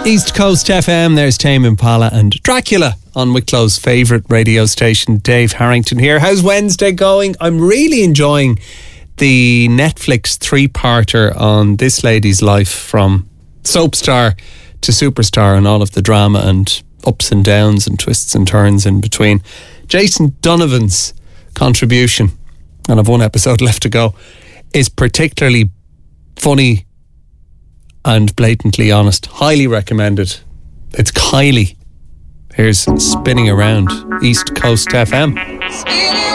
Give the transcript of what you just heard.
East Coast FM, there's Tame Impala and Dracula on Wicklow's favourite radio station. Dave Harrington here. How's Wednesday going? I'm really enjoying the Netflix 3-parter on this lady's life, from soap star to superstar, and all of the drama and ups and downs and twists and turns in between. Jason Donovan's contribution, and I've one episode left to go, is particularly funny and blatantly honest. Highly recommended. It's Kylie. Here's Spinning Around, East Coast FM.